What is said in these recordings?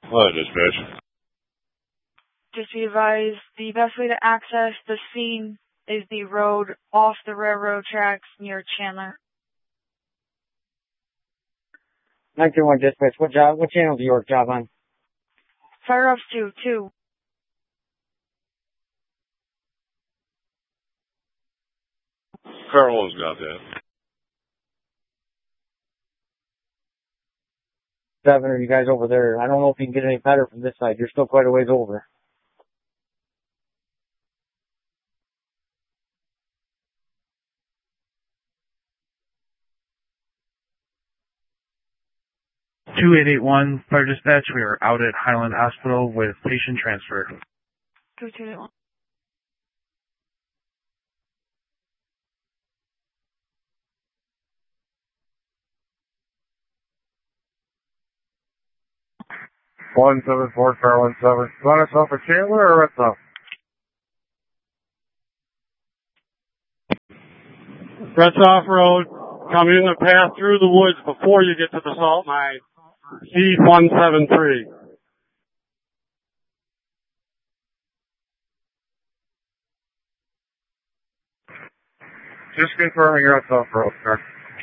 Hello, dispatch. Just be advised, the best way to access the scene is the road off the railroad tracks near Chandler. 921 dispatch. What channel is your job on? Fire ups 2. Carlos got that. 7, are you guys over there? I don't know if you can get any better from this side. You're still quite a ways over. (2881) Fire Dispatch, we are out at Highland Hospital with patient transfer. 281. One 174 Car 17. Want us off for Chandler or Retzoff? Retzoff Road, come in the path through the woods before you get to the salt mine. C173. Just confirming you're Retzoff Road, sir.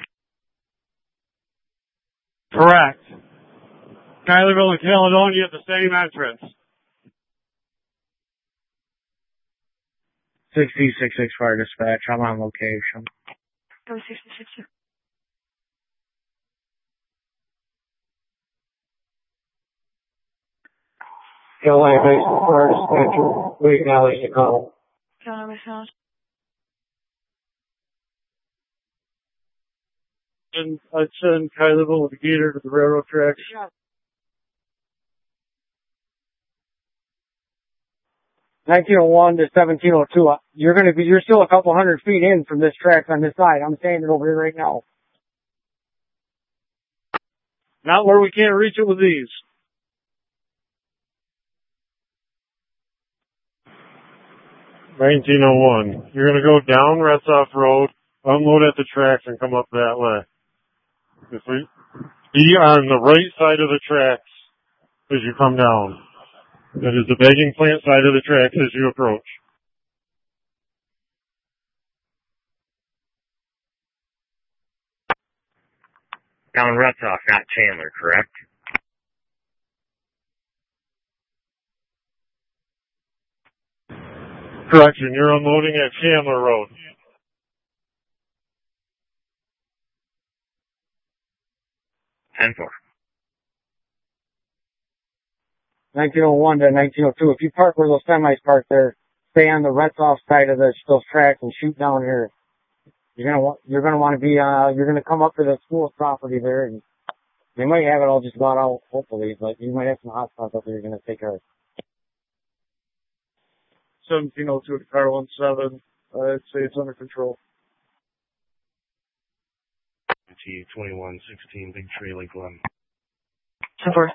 Correct. Schuylerville and Caledonia at the same entrance. 6066 Fire Dispatch. I'm on location. 66. Carolina Basin Fire Dispatch. We acknowledge the call. Carolina Basin. And I'd send Schuylerville with the gator to the railroad tracks. Yeah. 1901 to 1702. You're still a couple hundred feet in from this track on this side. I'm standing over here right now. Not where we can't reach it with these. 1901. You're going to go down Retzoff Road, unload at the tracks, and come up that way. Be on the right side of the tracks as you come down. That is the bagging plant side of the tracks as you approach. Down Retzoff, not Chandler, correct? Correction, you're unloading at Chandler Road. (10-4). 1901 to 1902. If you park where those semis park there, stay on the Retzoff side of those tracks and shoot down here. You're gonna want to be, you're gonna come up to the school property there, and they might have it all just got out, hopefully, but you might have some hot spots up there you're gonna take care of. 1702 to Car 17. I'd say it's under control. T2116, Big Tree, Lake 11. 10-4.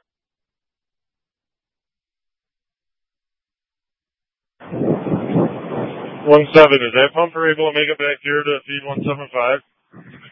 17, is that pumper able to make it back here to feed 175?